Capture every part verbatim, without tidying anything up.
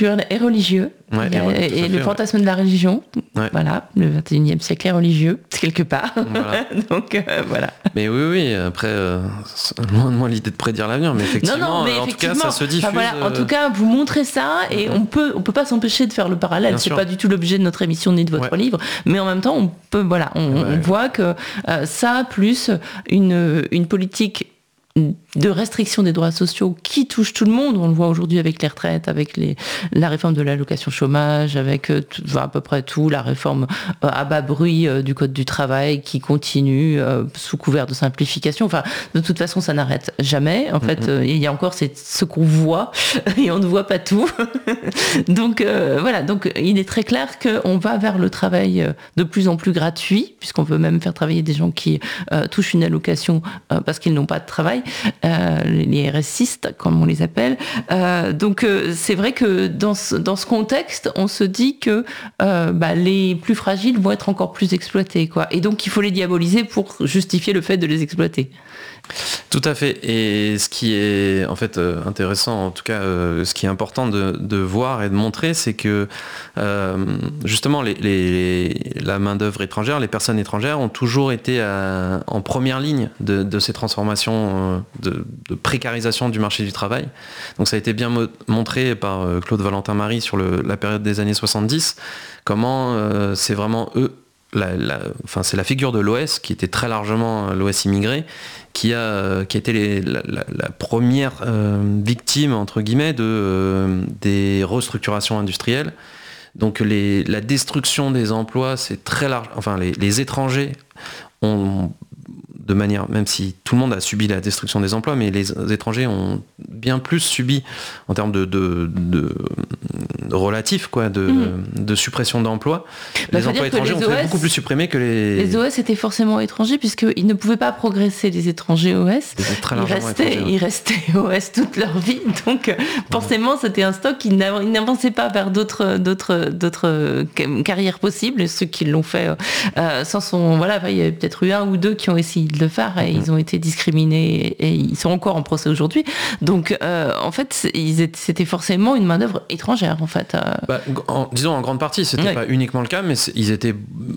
multiculturel et religieux. Ouais, et, ouais, et, et fait, le ouais. fantasme de la religion. Ouais. Voilà, le vingt et unième siècle est religieux, quelque part. Voilà. Donc, euh, voilà. Mais oui, oui, après, euh, loin de moi l'idée de prédire l'avenir, mais effectivement, non, non, mais en effectivement, tout cas, ça se diffuse. Enfin, voilà, en tout cas, vous montrez ça et mm-hmm. on peut, on peut pas s'empêcher de faire le parallèle. Bien c'est sûr. Pas du tout l'objet de notre émission ni de votre ouais. livre, mais en même temps, on peut, voilà, on, bah, on voit que euh, ça, plus une, une politique de restriction des droits sociaux qui touche tout le monde. On le voit aujourd'hui avec les retraites, avec les, la réforme de l'allocation chômage, avec euh, tout, enfin, à peu près tout, la réforme euh, à bas bruit euh, du code du travail qui continue euh, sous couvert de simplification. Enfin, de toute façon, ça n'arrête jamais. En mm-hmm. fait, euh, il y a encore c'est ce qu'on voit et on ne voit pas tout. donc euh, voilà. Donc il est très clair qu'on va vers le travail de plus en plus gratuit, puisqu'on veut même faire travailler des gens qui euh, touchent une allocation euh, parce qu'ils n'ont pas de travail. Euh, les R S istes, comme on les appelle. Euh, donc, euh, c'est vrai que dans ce, dans ce contexte, on se dit que euh, bah, les plus fragiles vont être encore plus exploités, quoi. Et donc, il faut les diaboliser pour justifier le fait de les exploiter. Tout à fait. Et ce qui est en fait euh, intéressant, en tout cas, euh, ce qui est important de, de voir et de montrer, c'est que euh, justement, les, les, la main-d'œuvre étrangère, les personnes étrangères ont toujours été à, en première ligne de, de ces transformations, euh, de, de précarisation du marché du travail. Donc, ça a été bien mo- montré par euh, Claude Valentin-Marie sur le, la période des années soixante-dix, comment euh, c'est vraiment eux. La, la, enfin, c'est la figure de l'O S qui était très largement l'O S immigré qui a, qui a été les, la, la, la première euh, victime entre guillemets de, euh, des restructurations industrielles. Donc les, la destruction des emplois, c'est très large. Enfin, les, les étrangers ont, de manière, même si tout le monde a subi la destruction des emplois, mais les étrangers ont bien plus subi en termes de, de, de, de relatif, quoi, de, mmh. de suppression d'emplois. Bah, les emplois étrangers les ont été beaucoup plus supprimés que les... Les O S étaient forcément étrangers, puisqu'ils ne pouvaient pas progresser, les étrangers O S. Très ils, restaient, ils restaient O S toute leur vie, donc forcément, c'était un stock qui n'avançait pas vers d'autres, d'autres, d'autres carrières possibles. Ceux qui l'ont fait euh, sans son... Voilà, il y a peut-être eu un ou deux qui ont essayé de le faire et mmh. ils ont été discriminés et ils sont encore en procès aujourd'hui. Donc, euh, en fait, ils étaient, c'était forcément une main-d'œuvre étrangère, en fait. Euh... Bah, en, disons, en grande partie, c'était ouais. pas uniquement le cas, mais ils étaient,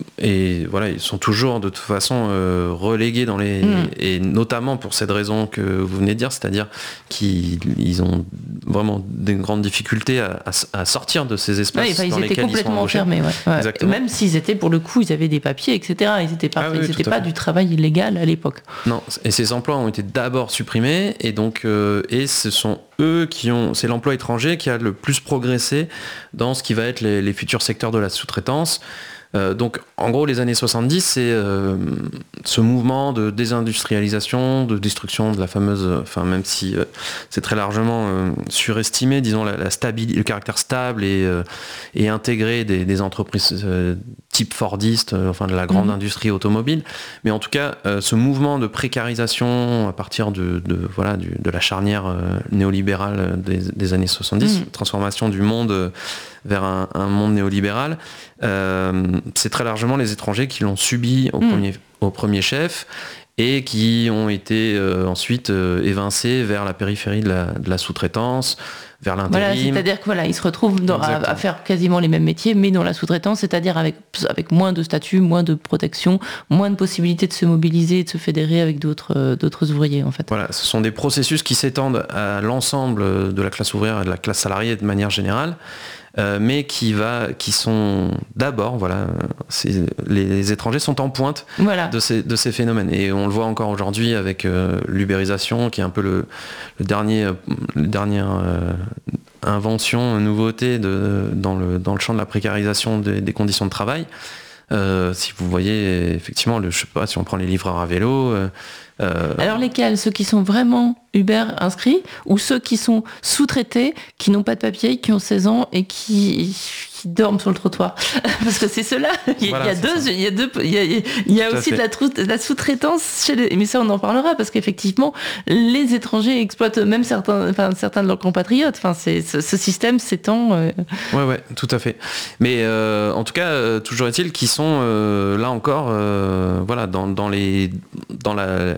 et voilà, ils sont toujours de toute façon euh, relégués dans les, mmh. et notamment pour cette raison que vous venez de dire, c'est-à-dire qu'ils ils ont vraiment des grandes difficultés à, à, à sortir de ces espaces ouais, enfin, dans ils lesquels étaient complètement ils sont enfermés. Ouais. Ouais. Même s'ils étaient, pour le coup, ils avaient des papiers, et cetera. Ils n'étaient pas, ah, oui, ils étaient pas du travail illégal à l'époque. Non, et ces emplois ont été d'abord supprimés, et donc, euh, et ce sont eux qui ont, c'est l'emploi étranger qui a le plus progressé dans ce qui va être les, les futurs secteurs de la sous-traitance. Euh, donc, en gros, les années soixante-dix, c'est euh, ce mouvement de désindustrialisation, de destruction de la fameuse, enfin, même si euh, c'est très largement euh, surestimé, disons, la, la stabilité, le caractère stable et, euh, et intégré des, des entreprises euh, type Fordiste, euh, enfin, de la grande mmh. industrie automobile. Mais en tout cas, euh, ce mouvement de précarisation à partir de, de, voilà, du, de la charnière euh, néolibérale des, des années soixante-dix, mmh. transformation du monde euh, vers un, un monde néolibéral, euh, c'est très largement les étrangers qui l'ont subi au, mmh. premier, au premier chef et qui ont été euh, ensuite euh, évincés vers la périphérie de la, de la sous-traitance, vers l'intérim. Voilà, c'est-à-dire que voilà, ils se retrouvent dans, à, à faire quasiment les mêmes métiers, mais dans la sous-traitance, c'est-à-dire avec, avec moins de statut, moins de protection, moins de possibilités de se mobiliser et de se fédérer avec d'autres, euh, d'autres ouvriers, en fait. Voilà, ce sont des processus qui s'étendent à l'ensemble de la classe ouvrière et de la classe salariée de manière générale. Euh, mais qui, va, qui sont d'abord, voilà, c'est, les étrangers sont en pointe voilà. de, ces, de ces phénomènes. Et on le voit encore aujourd'hui avec euh, l'ubérisation, qui est un peu le, le dernier, le dernière euh, invention, nouveauté de, dans, le, dans le champ de la précarisation des, des conditions de travail. Euh, si vous voyez, effectivement, le, je sais pas, si on prend les livreurs à vélo... Euh, Euh... Alors lesquels? Ceux qui sont vraiment Uber inscrits ou ceux qui sont sous-traités, qui n'ont pas de papier, qui ont seize ans et qui, qui dorment sur le trottoir? Parce que c'est ceux-là. Il y, voilà, il y a deux, il y a deux, il y a, il y a aussi de la, trou- de la sous-traitance chez les... Mais ça, on en parlera parce qu'effectivement, les étrangers exploitent même certains, enfin, certains de leurs compatriotes. Enfin, c'est, ce, ce système s'étend. Euh... Ouais, ouais, tout à fait. Mais euh, en tout cas, euh, toujours est-il qu'ils sont euh, là encore, euh, voilà, dans, dans les, dans la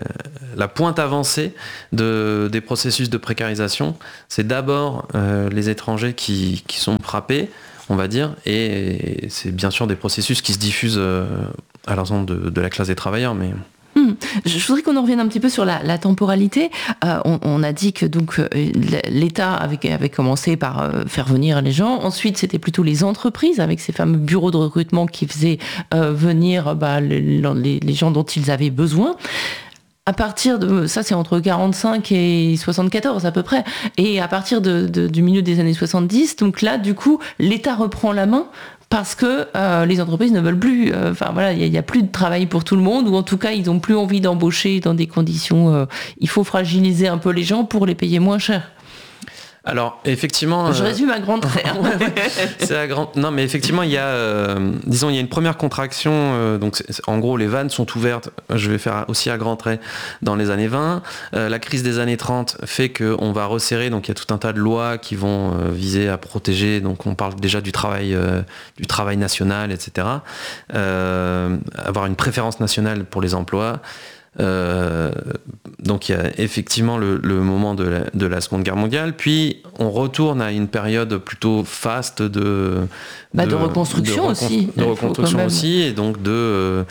la pointe avancée de, des processus de précarisation. C'est d'abord euh, les étrangers qui, qui sont frappés, on va dire, et c'est bien sûr des processus qui se diffusent euh, à l'ensemble de, de la classe des travailleurs, mais... Mmh. Je voudrais qu'on en revienne un petit peu sur la, la temporalité. Euh, on, on a dit que donc l'État avait, avait commencé par euh, faire venir les gens. Ensuite, c'était plutôt les entreprises avec ces fameux bureaux de recrutement qui faisaient euh, venir bah, les, les, les gens dont ils avaient besoin. À partir de ça, c'est entre quarante-cinq et soixante-quatorze à peu près. Et à partir de, de, du milieu des années soixante-dix, donc là, du coup, l'État reprend la main. Parce que euh, les entreprises ne veulent plus, enfin euh, voilà, il n'y a, a plus de travail pour tout le monde, ou en tout cas, ils n'ont plus envie d'embaucher dans des conditions. Euh, il faut fragiliser un peu les gens pour les payer moins cher. Alors effectivement, je résume à grands traits. Hein. ouais, ouais, c'est à grand. Non, mais effectivement, il y a, euh, disons, il y a une première contraction. Euh, donc, c'est, c'est, en gros, les vannes sont ouvertes. Je vais faire aussi à grands traits dans les années vingt. Euh, la crise des années trente fait qu'on va resserrer. Donc, il y a tout un tas de lois qui vont euh, viser à protéger. Donc, on parle déjà du travail, euh, du travail national, et cetera. Euh, avoir une préférence nationale pour les emplois. Euh, donc il y a effectivement le, le moment de la, de la Seconde Guerre mondiale, puis on retourne à une période plutôt faste de, bah de, de reconstruction de recon- aussi, de reconstruction aussi, et donc de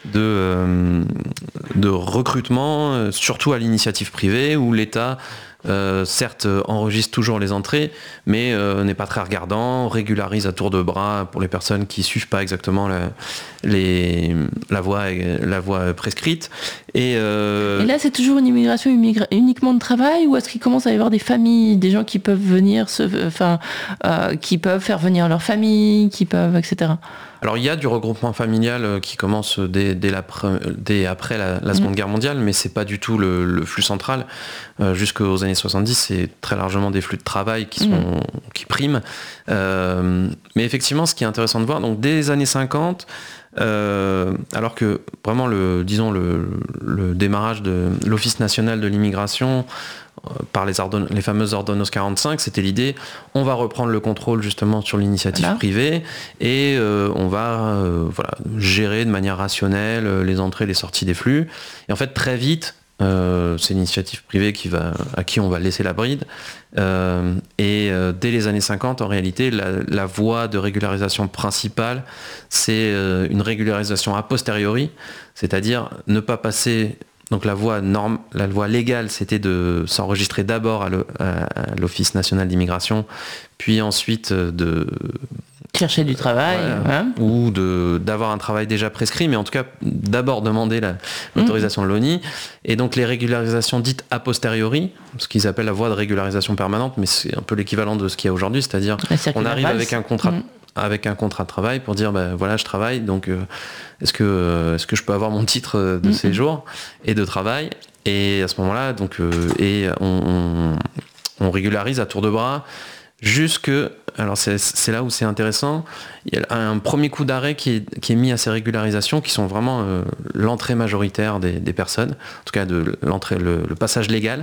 de, de recrutement, surtout à l'initiative privée, où l'État Euh, certes enregistre toujours les entrées, mais euh, n'est pas très regardant, régularise à tour de bras pour les personnes qui suivent pas exactement la, les, la, voie, la voie prescrite. Et, euh... et là, c'est toujours une immigration immigra- uniquement de travail, ou est-ce qu'il commence à y avoir des familles, des gens qui peuvent venir, se, enfin, euh, qui peuvent faire venir leur famille, qui peuvent, et cetera. Alors il y a du regroupement familial qui commence dès, dès, la, dès après la, la Seconde mmh. Guerre mondiale, mais c'est pas du tout le, le flux central. Euh, jusqu'aux années soixante-dix, c'est très largement des flux de travail qui, sont, mmh. qui priment. Euh, mais effectivement, ce qui est intéressant de voir, donc dès les années cinquante, euh, alors que vraiment le, disons le, le démarrage de l'Office national de l'immigration par les, ordonn- les fameuses ordonnances quarante-cinq, c'était l'idée, on va reprendre le contrôle justement sur l'initiative voilà. privée et euh, on va euh, voilà, gérer de manière rationnelle euh, les entrées et les sorties des flux. Et en fait, très vite, euh, c'est l'initiative privée qui va, à qui on va laisser la bride. Euh, et euh, dès les années cinquante, en réalité, la, la voie de régularisation principale, c'est euh, une régularisation a posteriori, c'est-à-dire ne pas passer... Donc la voie, norme, la voie légale, c'était de s'enregistrer d'abord à, le, à l'Office national d'immigration, puis ensuite de... chercher du travail. Ouais, hein. Ou de, d'avoir un travail déjà prescrit, mais en tout cas, d'abord demander la, l'autorisation mmh. de l'ONI. Et donc les régularisations dites a posteriori, ce qu'ils appellent la voie de régularisation permanente, mais c'est un peu l'équivalent de ce qu'il y a aujourd'hui, c'est-à-dire on arrive avec un contrat... Mmh. avec un contrat de travail pour dire ben voilà je travaille donc euh, est-ce que euh, est-ce que je peux avoir mon titre de mmh. séjour et de travail, et à ce moment-là donc euh, et on, on, on régularise à tour de bras jusque, alors c'est, c'est là où c'est intéressant, il y a un premier coup d'arrêt qui est, qui est mis à ces régularisations qui sont vraiment euh, l'entrée majoritaire des, des personnes, en tout cas de l'entrée le, le passage légal.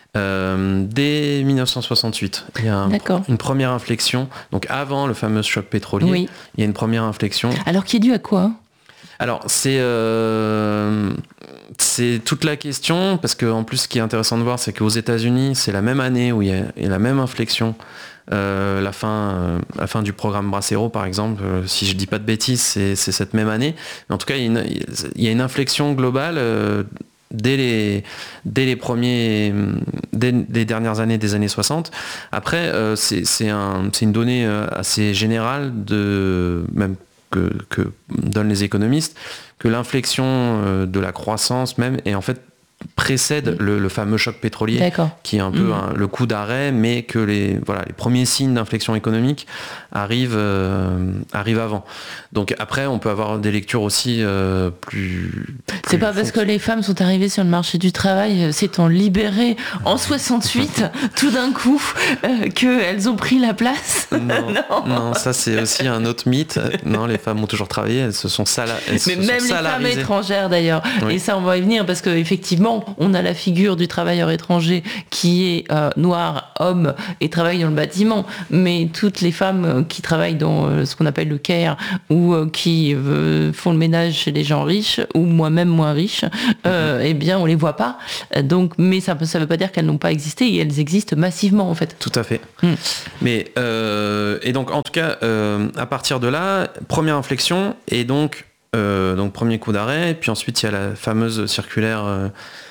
Euh, dès dix-neuf cent soixante-huit, il y a un, une première inflexion. Donc avant le fameux choc pétrolier, oui. il y a une première inflexion. Alors qui est due à quoi ? Alors c'est euh, c'est toute la question, parce qu'en plus ce qui est intéressant de voir, c'est qu'aux États-Unis, c'est la même année où il y a, il y a la même inflexion. Euh, la fin, euh, la fin du programme Bracero par exemple, euh, si je dis pas de bêtises, c'est, c'est cette même année. Mais en tout cas, il y a une, il y a une inflexion globale. Euh, Dès les, dès les premiers, dès les dernières années des années soixante. Après, euh, c'est, c'est, un, c'est une donnée assez générale, de, même que, que donnent les économistes, que l'inflexion de la croissance même est en fait précède le, le fameux choc pétrolier, D'accord. qui est un peu mmh. un, le coup d'arrêt, mais que les, voilà, les premiers signes d'inflexion économique arrivent, euh, arrivent avant. Donc après, on peut avoir des lectures aussi euh, plus, plus... C'est pas parce que les femmes sont arrivées sur le marché du travail, s'étant libérées en soixante-huit, tout d'un coup, euh, qu'elles ont pris la place. Non, non. non, ça c'est aussi un autre mythe. Non, les femmes ont toujours travaillé, elles se sont, sala- elles mais se même sont les salarisées. femmes étrangères d'ailleurs. Oui. Et ça, on va y venir, parce qu'effectivement, autant on a la figure du travailleur étranger qui est euh, noir, homme et travaille dans le bâtiment, mais toutes les femmes qui travaillent dans euh, ce qu'on appelle le care ou euh, qui euh, font le ménage chez les gens riches ou moi-même moins riche, euh, mm-hmm. eh bien on les voit pas. Donc, mais ça ne veut pas dire qu'elles n'ont pas existé, et elles existent massivement en fait. Tout à fait. Mm. Mais euh, et donc en tout cas euh, à partir de là, première inflexion, et donc euh, donc premier coup d'arrêt, puis ensuite il y a la fameuse circulaire euh,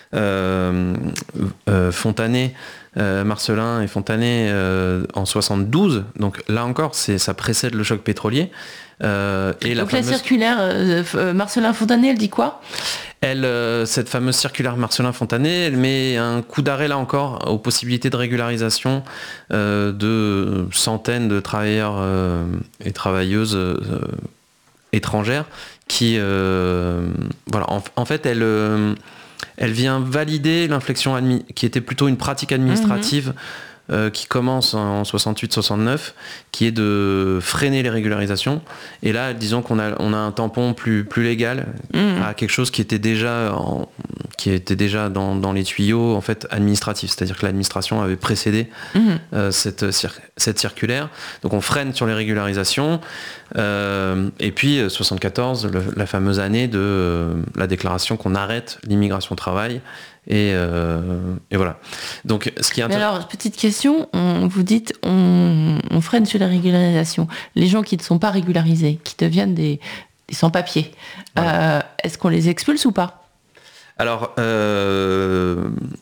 euh, euh, Fontanet. Euh, Marcellin et Fontanet euh, en soixante-douze, donc là encore c'est, ça précède le choc pétrolier. Euh, et donc la, la fameuse... circulaire euh, Marcellin-Fontanet, elle dit quoi ? Elle, euh, cette fameuse circulaire Marcellin-Fontanet, elle met un coup d'arrêt là encore aux possibilités de régularisation euh, de centaines de travailleurs euh, et travailleuses euh, étrangères qui, euh, voilà, en, en fait, elle euh, Elle vient valider l'inflexion admi- qui était plutôt une pratique administrative mmh. euh, qui commence en soixante-huit soixante-neuf, qui est de freiner les régularisations. Et là, disons qu'on a, on a un tampon plus, plus légal mmh. à quelque chose qui était déjà, en, qui était déjà dans, dans les tuyaux en fait, administratifs. C'est-à-dire que l'administration avait précédé mmh. euh, cette, cir- cette circulaire. Donc on freine sur les régularisations. Euh, et puis soixante-quatorze, le, la fameuse année de euh, la déclaration qu'on arrête l'immigration travail, et, euh, et voilà. Donc ce qui est intér- Mais alors, petite question, on, vous dites on, on freine sur la régularisation. Les gens qui ne sont pas régularisés, qui deviennent des, des sans-papiers, voilà. euh, est-ce qu'on les expulse ou pas ? Alors, euh,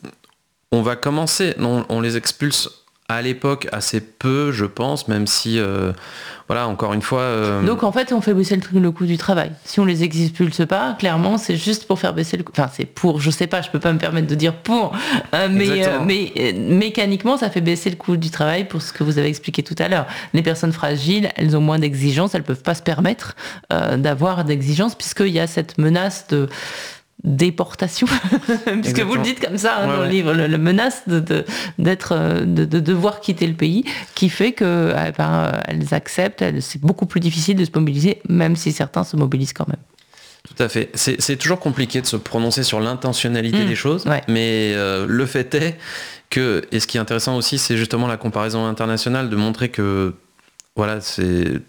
on va commencer, on, on les expulse à l'époque assez peu, je pense, même si, euh, voilà, encore une fois... Euh... Donc en fait, on fait baisser le, le coût du travail. Si on les expulse pas, clairement, c'est juste pour faire baisser le coût. Enfin, c'est pour, je sais pas, je peux pas me permettre de dire pour, euh, mais, euh, mais euh, mécaniquement, ça fait baisser le coût du travail pour ce que vous avez expliqué tout à l'heure. Les personnes fragiles, elles ont moins d'exigences, elles peuvent pas se permettre euh, d'avoir d'exigences, puisqu'il y a cette menace de... déportation, puisque vous le dites comme ça hein, ouais, dans ouais. le livre, le, le menace de, de, d'être, de, de devoir quitter le pays, qui fait que eh ben, elles acceptent, elles, c'est beaucoup plus difficile de se mobiliser, même si certains se mobilisent quand même. Tout à fait. C'est, c'est toujours compliqué de se prononcer sur l'intentionnalité mmh, des choses, ouais. mais euh, le fait est que, et ce qui est intéressant aussi, c'est justement la comparaison internationale, de montrer que voilà, c'est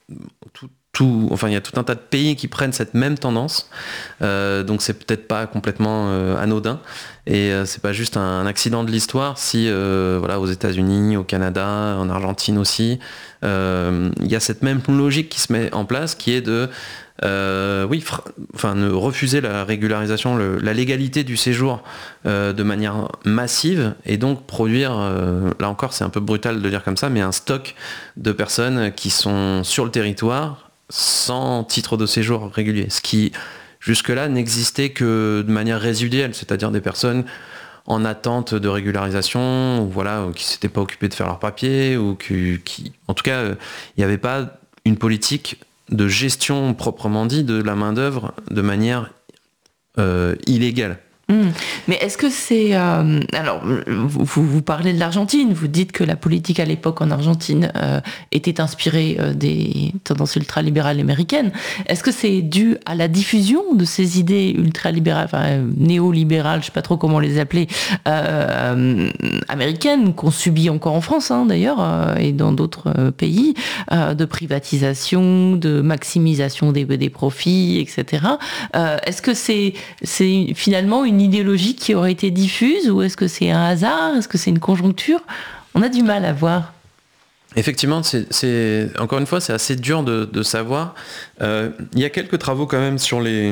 tout Tout, enfin, il y a tout un tas de pays qui prennent cette même tendance, euh, donc c'est peut-être pas complètement euh, anodin, et euh, c'est pas juste un, un accident de l'histoire si, euh, voilà, aux États-Unis, au Canada, en Argentine aussi, euh, il y a cette même logique qui se met en place, qui est de, euh, oui, fr- enfin, ne refuser la régularisation, le, la légalité du séjour euh, de manière massive, et donc produire, euh, là encore, c'est un peu brutal de dire comme ça, mais un stock de personnes qui sont sur le territoire sans titre de séjour régulier, ce qui jusque-là n'existait que de manière résiduelle, c'est-à-dire des personnes en attente de régularisation, ou voilà, qui ne s'étaient pas occupées de faire leurs papiers, ou qui, qui en tout cas, il n'y avait pas une politique de gestion proprement dit de la main-d'œuvre de manière euh, illégale. Mmh. Mais est-ce que c'est... Euh, alors, vous, vous parlez de l'Argentine, vous dites que la politique à l'époque en Argentine euh, était inspirée euh, des tendances ultralibérales américaines. Est-ce que c'est dû à la diffusion de ces idées ultralibérales, enfin euh, néolibérales, je ne sais pas trop comment les appeler, euh, américaines, qu'on subit encore en France hein, d'ailleurs, euh, et dans d'autres euh, pays, euh, de privatisation, de maximisation des, des profits, et cetera. Euh, est-ce que c'est, c'est finalement une idéologie qui aurait été diffuse, ou est-ce que c'est un hasard, est-ce que c'est une conjoncture ? On a du mal à voir. Effectivement, c'est, c'est encore une fois, c'est assez dur de, de savoir. Euh, il y a quelques travaux quand même sur les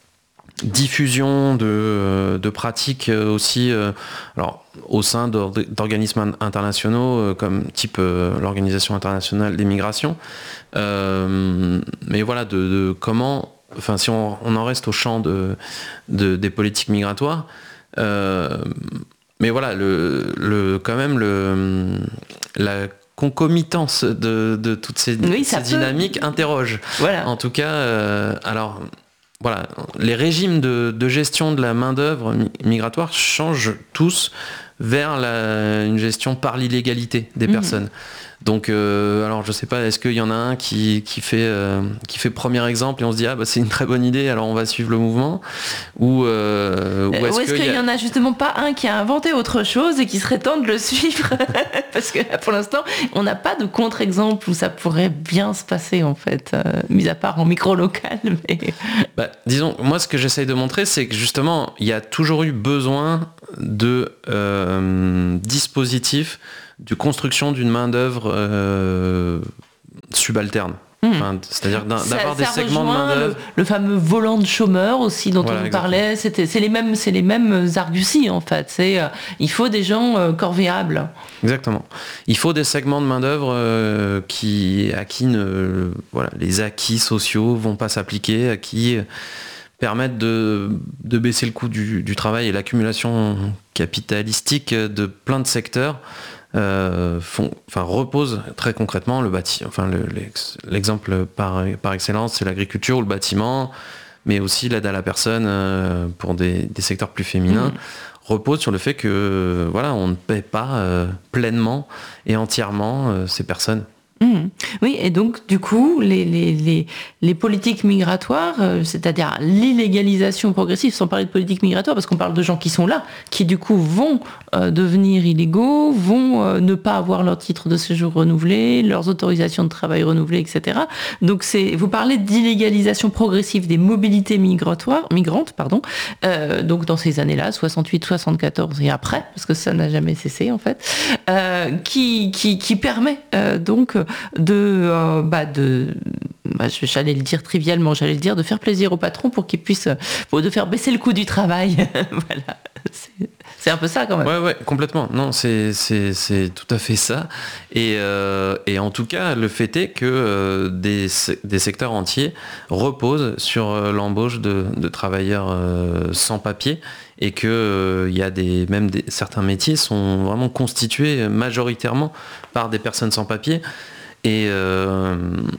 diffusions de, de pratiques aussi, euh, alors au sein d'organismes internationaux euh, comme type euh, l'Organisation internationale des migrations. Euh, mais voilà, de, de comment. Enfin, si on, on en reste au champ de, de, des politiques migratoires, euh, mais voilà, le, le, quand même, le, la concomitance de, de toutes ces, oui, ces dynamiques interroge. Voilà. En tout cas, euh, alors, voilà, les régimes de, de gestion de la main-d'œuvre migratoire changent tous vers la, une gestion par l'illégalité des mmh. personnes. Donc, euh, alors je sais pas, est-ce qu'il y en a un qui, qui, fait, euh, qui fait premier exemple et on se dit ah bah c'est une très bonne idée, alors on va suivre le mouvement, ou, euh, ou est-ce, est-ce qu'il y, a... y en a justement pas un qui a inventé autre chose et qui serait temps de le suivre? Parce que pour l'instant, on n'a pas de contre-exemple où ça pourrait bien se passer en fait, euh, mis à part en micro local. Mais... Bah, disons, moi ce que j'essaye de montrer, c'est que justement, il y a toujours eu besoin de euh, dispositifs de construction d'une main-d'œuvre euh, subalterne. Mmh. Enfin, c'est-à-dire d'un, ça, d'avoir ça des segments de main-d'œuvre. Le, le fameux volant de chômeur aussi dont voilà, on nous parlait, c'était, c'est, les mêmes, c'est les mêmes arguties en fait. C'est, euh, il faut des gens euh, corvéables. Exactement. Il faut des segments de main-d'œuvre euh, qui, à qui ne, voilà, les acquis sociaux vont pas s'appliquer, à qui permettent de, de baisser le coût du, du travail et l'accumulation capitalistique de plein de secteurs. Euh, font, enfin, repose très concrètement le bâtiment. Enfin, le, l'exemple par, par excellence, c'est l'agriculture ou le bâtiment, mais aussi l'aide à la personne euh, pour des, des secteurs plus féminins, mmh. repose sur le fait que voilà, on ne paie pas euh, pleinement et entièrement euh, ces personnes. Mmh. Oui, et donc du coup, les, les, les, les politiques migratoires, euh, c'est-à-dire l'illégalisation progressive, sans parler de politique migratoire, parce qu'on parle de gens qui sont là, qui du coup vont euh, devenir illégaux, vont euh, ne pas avoir leur titre de séjour renouvelé, leurs autorisations de travail renouvelées, et cetera. Donc c'est, vous parlez d'illégalisation progressive des mobilités migratoires, migrantes, pardon, euh, donc dans ces années-là, soixante-huit, soixante-quatorze et après, parce que ça n'a jamais cessé en fait, euh, qui, qui, qui permet euh, donc de, euh, bah de bah, j'allais le dire trivialement, j'allais le dire de faire plaisir au patron pour qu'il puisse, pour de faire baisser le coût du travail. Voilà, c'est, c'est un peu ça quand même. Ouais, ouais, complètement. Non, c'est, c'est, c'est tout à fait ça. Et, euh, et en tout cas, le fait est que euh, des, des secteurs entiers reposent sur euh, l'embauche de, de travailleurs euh, sans papier. Et que euh, y a des, même des, certains métiers sont vraiment constitués majoritairement par des personnes sans papier. Et, euh,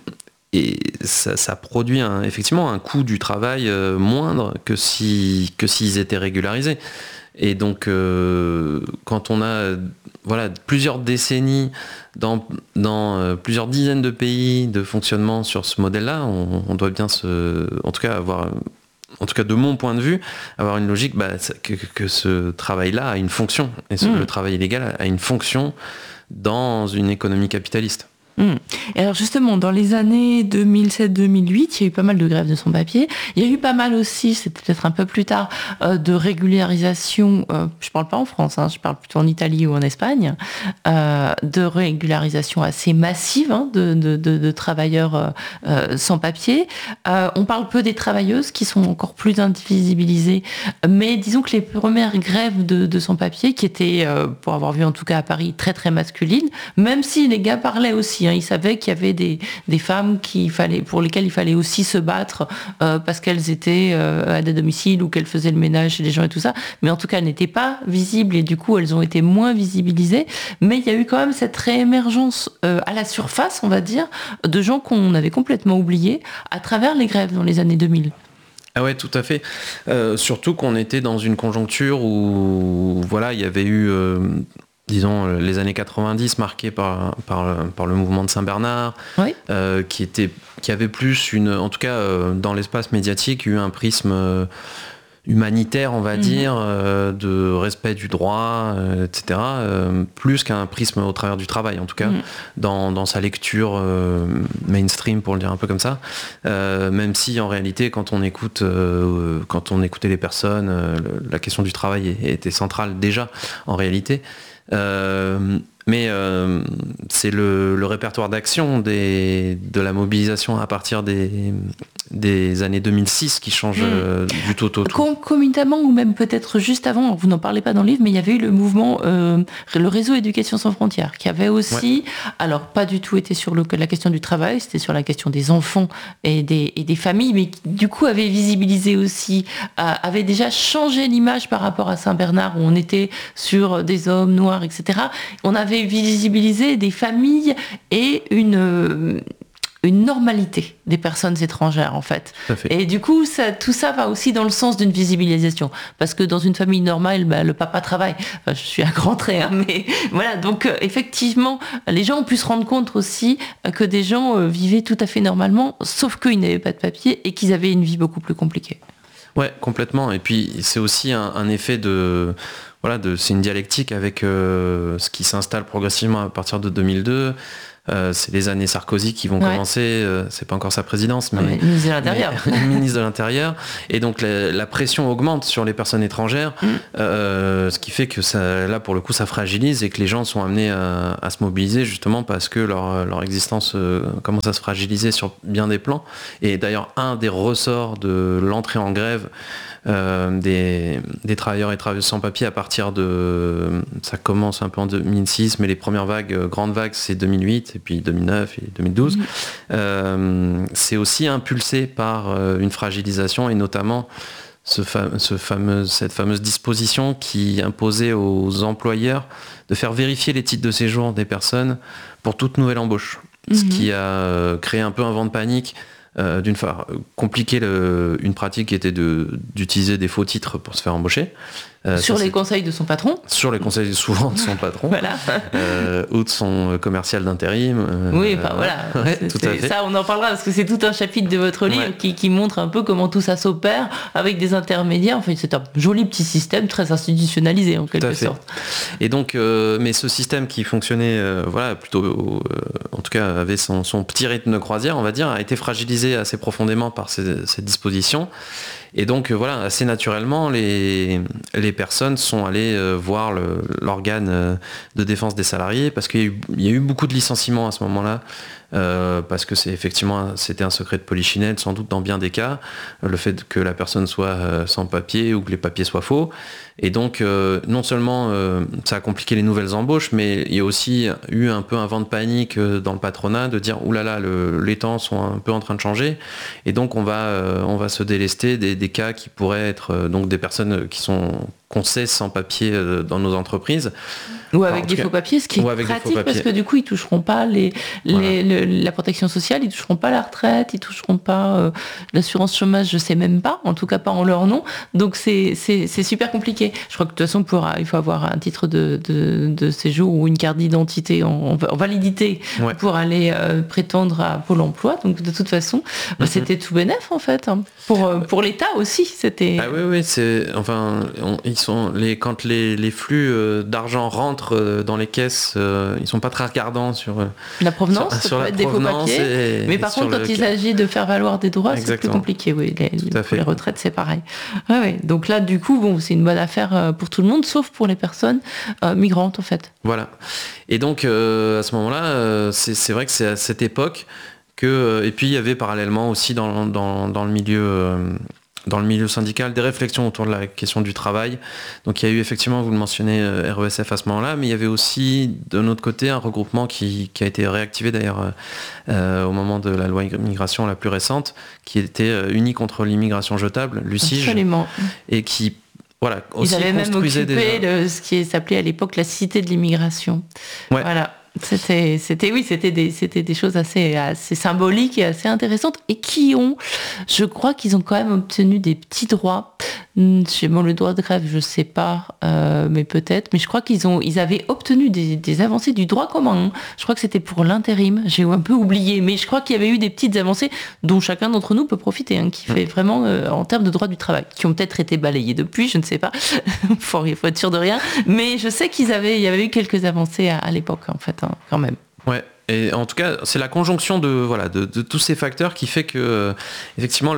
et ça, ça produit un, effectivement un coût du travail euh, moindre que, si, que s'ils étaient régularisés. Et donc, euh, quand on a voilà, plusieurs décennies dans, dans euh, plusieurs dizaines de pays de fonctionnement sur ce modèle-là, on, on doit bien se, en tout cas avoir, en tout cas de mon point de vue, avoir une logique bah, que, que ce travail-là a une fonction. Et ce, mmh. le travail illégal a une fonction dans une économie capitaliste. Mmh. Et alors justement, dans les années deux mille sept deux mille huit, il y a eu pas mal de grèves de sans-papiers. Il y a eu pas mal aussi, c'était peut-être un peu plus tard, euh, de régularisation, euh, je parle pas en France, hein, je parle plutôt en Italie ou en Espagne, euh, de régularisation assez massive hein, de, de, de, de travailleurs euh, sans-papiers. Euh, on parle peu des travailleuses qui sont encore plus invisibilisées, mais disons que les premières grèves de, de sans-papiers, qui étaient, euh, pour avoir vu en tout cas à Paris, très très masculines, même si les gars parlaient aussi, ils savaient qu'il y avait des, des femmes qu'il fallait, pour lesquelles il fallait aussi se battre euh, parce qu'elles étaient euh, à des domiciles ou qu'elles faisaient le ménage chez les gens et tout ça. Mais en tout cas, elles n'étaient pas visibles et du coup, elles ont été moins visibilisées. Mais il y a eu quand même cette réémergence euh, à la surface, on va dire, de gens qu'on avait complètement oubliés à travers les grèves dans les années deux mille. Ah ouais, tout à fait. Euh, surtout qu'on était dans une conjoncture où voilà, il y avait eu... Euh, disons, les années quatre-vingt-dix marquées par, par, par le mouvement de Saint-Bernard, oui. euh, qui, était, qui avait plus une, en tout cas euh, dans l'espace médiatique, eu un prisme euh, humanitaire, on va mmh. dire, euh, de respect du droit, euh, et cetera, euh, plus qu'un prisme au travers du travail, en tout cas, mmh. dans, dans sa lecture euh, mainstream, pour le dire un peu comme ça, euh, même si en réalité, quand on écoute, euh, quand on écoutait les personnes, euh, la question du travail était centrale déjà, en réalité. Euh, mais euh, c'est le, le répertoire d'action des, de la mobilisation à partir des, des années deux mille six qui change mmh. euh, du tout au tout. Concomitamment ou même peut-être juste avant, vous n'en parlez pas dans le livre, mais il y avait eu le mouvement, euh, le réseau Éducation sans frontières, qui avait aussi, ouais. alors pas du tout été sur le, la question du travail, c'était sur la question des enfants et des, et des familles, mais qui du coup avait visibilisé aussi, euh, avait déjà changé l'image par rapport à Saint-Bernard, où on était sur des hommes noirs, et cetera. On avait visibilisé des familles et une... une normalité des personnes étrangères, en fait. fait. Et du coup, ça, tout ça va aussi dans le sens d'une visibilisation. Parce que dans une famille normale, bah, le papa travaille. Enfin, je suis à grands traits, hein, mais voilà. Donc, euh, effectivement, les gens ont pu se rendre compte aussi euh, que des gens euh, vivaient tout à fait normalement, sauf qu'ils n'avaient pas de papier et qu'ils avaient une vie beaucoup plus compliquée. Ouais, complètement. Et puis, c'est aussi un, un effet de... Voilà, de, c'est une dialectique avec euh, ce qui s'installe progressivement à partir de deux mille deux. Euh, c'est les années Sarkozy qui vont ouais. commencer, euh, c'est pas encore sa présidence, mais, ouais, ministre de l'Intérieur. Mais, ministre de l'Intérieur. Et donc la, la pression augmente sur les personnes étrangères, mmh. euh, ce qui fait que ça, là pour le coup ça fragilise et que les gens sont amenés à, à se mobiliser justement parce que leur, leur existence euh, commence à se fragiliser sur bien des plans. Et d'ailleurs un des ressorts de l'entrée en grève Euh, des, des travailleurs et travailleuses sans papier à partir de... Ça commence un peu en deux mille six, mais les premières vagues, euh, grandes vagues, c'est deux mille huit, et puis deux mille neuf et deux mille douze. Mmh. Euh, c'est aussi impulsé par euh, une fragilisation, et notamment ce fam- ce fameux, cette fameuse disposition qui imposait aux employeurs de faire vérifier les titres de séjour des personnes pour toute nouvelle embauche. Mmh. Ce qui a euh, créé un peu un vent de panique. Euh, d'une part, compliquer le, une pratique qui était de, d'utiliser des faux titres pour se faire embaucher. Euh, sur ça, les conseils de son patron. Sur les conseils souvent de son patron. Voilà. euh, ou de son commercial d'intérim. Euh, oui, bah, voilà. Ouais, c'est, tout c'est, à fait. Ça, on en parlera parce que c'est tout un chapitre de votre livre ouais. qui, qui montre un peu comment tout ça s'opère avec des intermédiaires. Enfin, c'est un joli petit système très institutionnalisé en quelque sorte. Et donc, euh, mais ce système qui fonctionnait, euh, voilà, plutôt, euh, en tout cas, avait son, son petit rythme de croisière, on va dire, a été fragilisé assez profondément par ces, ces dispositions. Et donc euh, voilà, assez naturellement, les, les personnes sont allées euh, voir le, l'organe euh, de défense des salariés parce qu'il y a eu, il y a eu beaucoup de licenciements à ce moment-là. Euh, parce que c'est effectivement c'était un secret de polichinelle sans doute dans bien des cas, le fait que la personne soit euh, sans papier ou que les papiers soient faux. Et donc euh, non seulement euh, ça a compliqué les nouvelles embauches, mais il y a aussi eu un peu un vent de panique euh, dans le patronat de dire oulala, le, les temps sont un peu en train de changer et donc on va euh, on va se délester des, des cas qui pourraient être euh, donc des personnes qui sont qu'on sait sans papier euh, dans nos entreprises. Ou avec des cas, faux papiers, ce qui est pratique parce que du coup ils toucheront pas les, les, voilà. le, la protection sociale, ils toucheront pas la retraite, ils toucheront pas euh, l'assurance chômage, je sais même pas, en tout cas pas en leur nom. Donc c'est, c'est, c'est super compliqué. Je crois que de toute façon pour, il faut avoir un titre de, de, de séjour ou une carte d'identité en, en validité ouais. pour aller euh, prétendre à Pôle emploi. Donc de toute façon, mm-hmm. bah, c'était tout bénef en fait. Hein. Pour, euh, pour l'État aussi, c'était... Ah oui, oui, c'est... Enfin, on, ils sont, les, quand les, les flux euh, d'argent rentrent dans les caisses, euh, ils sont pas très regardants sur la provenance, sur, sur la des faux papiers. Et, mais par contre, quand le... il s'agit de faire valoir des droits, Exactement. C'est plus compliqué. Oui, les, pour les retraites, c'est pareil. Ouais, ouais. Donc là, du coup, bon, c'est une bonne affaire pour tout le monde, sauf pour les personnes euh, migrantes, en fait. Voilà. Et donc, euh, à ce moment-là, euh, c'est, c'est vrai que c'est à cette époque que, et puis il y avait parallèlement aussi dans, dans, dans le milieu. Euh, dans le milieu syndical, des réflexions autour de la question du travail. Donc il y a eu effectivement, vous le mentionnez, R E S F à ce moment-là, mais il y avait aussi de notre côté un regroupement qui, qui a été réactivé d'ailleurs euh, au moment de la loi immigration la plus récente, qui était Unis contre l'immigration jetable, l'U C I J. Absolument. Et qui voilà, aussi Ils avaient même occupé déjà... le, ce qui s'appelait à l'époque la cité de l'immigration. Ouais. Voilà. C'était, c'était, oui, c'était des, c'était des choses assez, assez symboliques et assez intéressantes et qui ont, je crois qu'ils ont quand même obtenu des petits droits. Chez bon, le droit de grève, je sais pas, euh, mais peut-être. Mais je crois qu'ils ont, ils avaient obtenu des, des avancées du droit commun. Hein. Je crois que c'était pour l'intérim. J'ai un peu oublié, mais je crois qu'il y avait eu des petites avancées dont chacun d'entre nous peut profiter, hein, qui fait vraiment euh, en termes de droit du travail, qui ont peut-être été balayées depuis, je ne sais pas. Il faut, faut être sûr de rien. Mais je sais qu'ils avaient, il y avait eu quelques avancées à, à l'époque, en fait. Quand même. Ouais. Et en tout cas, c'est la conjonction de voilà de, de tous ces facteurs qui fait que euh, effectivement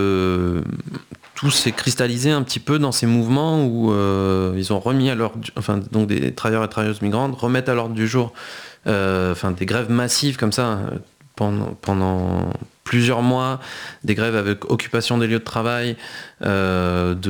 le tout s'est cristallisé un petit peu dans ces mouvements où euh, ils ont remis à l'ordre, enfin donc des travailleurs et travailleuses migrantes remettent à l'ordre du jour, euh, enfin des grèves massives comme ça pendant pendant plusieurs mois, des grèves avec occupation des lieux de travail, euh, de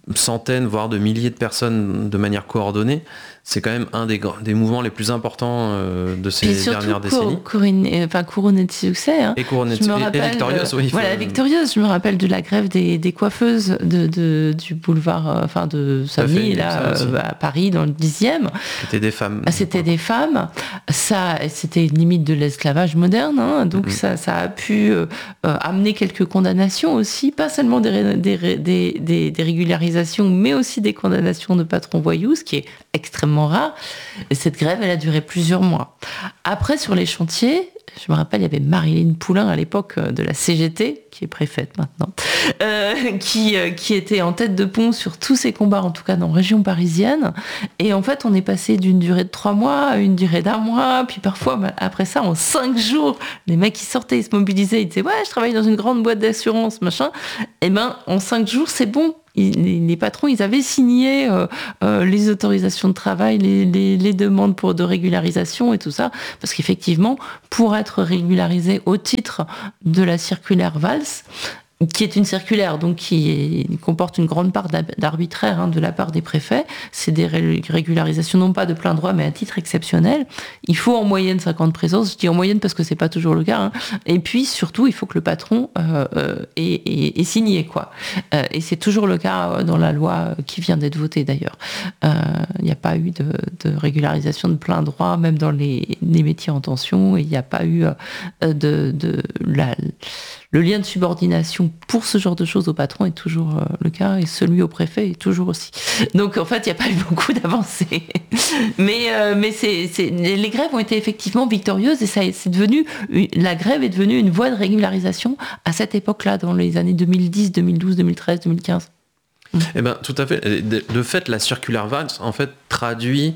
centaines, voire de milliers de personnes de manière coordonnée, c'est quand même un des, des mouvements les plus importants euh, de ces dernières décennies. Couronné, enfin, couronné de succès. Hein. Et couronné de succès. Et victorieuse, oui. Voilà, faut... victorieuse. Je me rappelle de la grève des, des coiffeuses de, de, du boulevard, euh, enfin de Savigny, là, euh, à Paris, dans le dixième. C'était des femmes. C'était des femmes. Ça, c'était limite de l'esclavage moderne. Hein. Donc, mm-hmm. ça, ça a pu euh, amener quelques condamnations aussi, pas seulement des, des, des, des, des régularisations, mais aussi des condamnations de patrons voyous, ce qui est extrêmement rare. Et cette grève, elle a duré plusieurs mois. Après, sur les chantiers, je me rappelle, il y avait Marilyn Poulain à l'époque de la C G T, qui est préfète maintenant, euh, qui, euh, qui était en tête de pont sur tous ces combats, en tout cas dans la région parisienne. Et en fait, on est passé d'une durée de trois mois à une durée d'un mois, puis parfois, bah, après ça, en cinq jours, les mecs, ils sortaient, ils se mobilisaient, ils disaient « Ouais, je travaille dans une grande boîte d'assurance, machin. » Et ben, en cinq jours, c'est bon. Les patrons, ils avaient signé euh, euh, les autorisations de travail, les, les, les demandes pour de régularisation et tout ça, parce qu'effectivement, pour être régularisé au titre de la circulaire Valls, qui est une circulaire donc qui est, comporte une grande part d'arbitraire hein, de la part des préfets, c'est des régularisations non pas de plein droit mais à titre exceptionnel. Il faut en moyenne cinquante présences, je dis en moyenne parce que c'est pas toujours le cas. Hein. Et puis surtout, il faut que le patron euh, euh, ait, ait, ait signé quoi. Euh, et c'est toujours le cas dans la loi qui vient d'être votée d'ailleurs. Il euh, n'y a pas eu de, de régularisation de plein droit, même dans les, les métiers en tension. Il n'y a pas eu euh, de, de la Le lien de subordination pour ce genre de choses au patron est toujours euh, le cas, et celui au préfet est toujours aussi. Donc en fait, il n'y a pas eu beaucoup d'avancées. mais euh, mais c'est, c'est, les grèves ont été effectivement victorieuses, et ça, c'est devenu, la grève est devenue une voie de régularisation à cette époque-là, dans les années deux mille dix, deux mille douze, deux mille treize, deux mille quinze. Eh ben, tout à fait. De fait, la circulaire Valls, en fait, traduit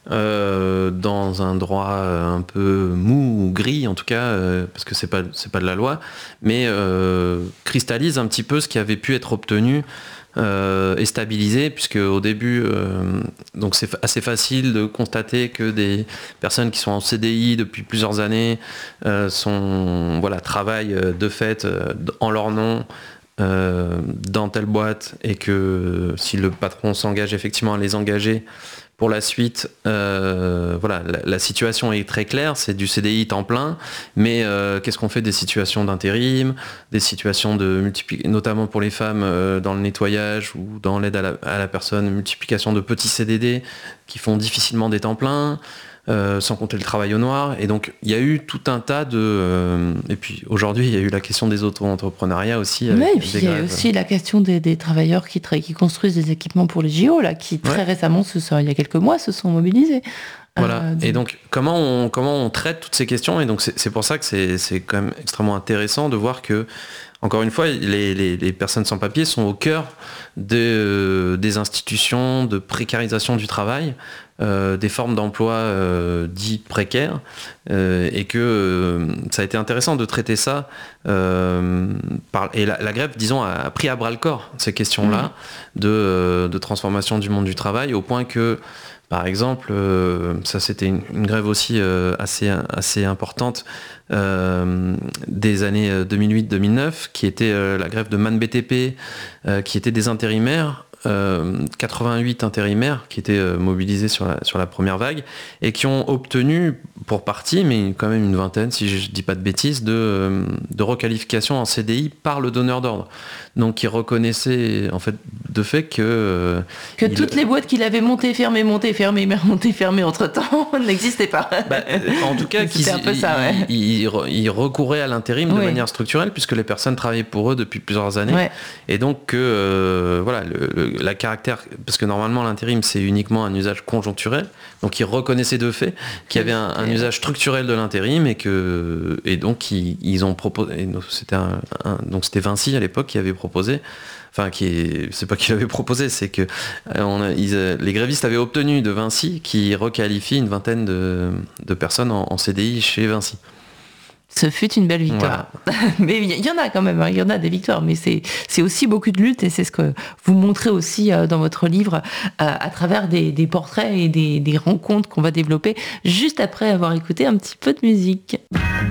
Euh, dans un droit un peu mou ou gris en tout cas, euh, parce que c'est pas, c'est pas de la loi, mais euh, cristallise un petit peu ce qui avait pu être obtenu euh, et stabilisé, puisque au début, euh, donc c'est assez facile de constater que des personnes qui sont en C D I depuis plusieurs années euh, sont, voilà, travaillent de fait euh, en leur nom euh, dans telle boîte, et que si le patron s'engage effectivement à les engager pour la suite, euh, voilà, la, la situation est très claire, c'est du C D I temps plein, mais euh, qu'est-ce qu'on fait des situations d'intérim, des situations de multipli- notamment pour les femmes euh, dans le nettoyage ou dans l'aide à la, à la personne, multiplication de petits C D D qui font difficilement des temps pleins, euh, sans compter le travail au noir. Et donc il y a eu tout un tas de... Euh, et puis aujourd'hui, il y a eu la question des auto-entrepreneuriats aussi. Oui, et puis il y a aussi la question des, des travailleurs qui, tra- qui construisent des équipements pour les J O, là, qui très ouais. récemment, ce sont, il y a quelques mois, se sont mobilisés. Voilà. Euh, donc... Et donc, comment on, comment on traite toutes ces questions? Et donc, c'est, c'est pour ça que c'est, c'est quand même extrêmement intéressant de voir que, encore une fois, les, les, les personnes sans papier sont au cœur de, euh, des institutions de précarisation du travail, euh, des formes d'emploi euh, dits précaires, euh, et que euh, ça a été intéressant de traiter ça. Euh, par, et la, la grève, disons, a pris à bras le corps ces questions-là mmh. de, euh, de transformation du monde du travail, au point que, par exemple, euh, ça c'était une, une grève aussi euh, assez, assez importante euh, des années deux mille huit deux mille neuf, qui était euh, la grève de Man B T P, euh, qui étaient des intérimaires, euh, quatre-vingt-huit intérimaires qui étaient euh, mobilisés sur la, sur la première vague, et qui ont obtenu, pour partie, mais quand même une vingtaine, si je ne dis pas de bêtises, de, euh, de requalification en C D I par le donneur d'ordre. Donc qui reconnaissait en fait de fait que... Euh, que il... toutes les boîtes qu'il avait montées, fermées, montées, fermées, montées, fermées entre-temps n'existaient pas. Bah, en tout cas, c'était un peu ça, ouais. ils, ils, ils recouraient à l'intérim oui. de manière structurelle, puisque les personnes travaillaient pour eux depuis plusieurs années. Ouais. Et donc que euh, voilà, le, le, la caractère... Parce que normalement l'intérim c'est uniquement un usage conjoncturel, donc ils reconnaissaient de fait qu'il y avait un, un usage structurel de l'intérim, et que et donc ils, ils ont proposé... C'était un, un, donc c'était Vinci à l'époque qui avait proposé, enfin qui est, c'est pas qu'il avait proposé, c'est que on a, ils, les grévistes avaient obtenu de Vinci qui requalifie une vingtaine de, de personnes en, en C D I chez Vinci. Ce fut une belle victoire. Voilà. Mais il y en a quand même, il y en a des victoires, mais c'est, c'est aussi beaucoup de luttes, et c'est ce que vous montrez aussi dans votre livre à travers des, des portraits et des, des rencontres qu'on va développer juste après avoir écouté un petit peu de musique.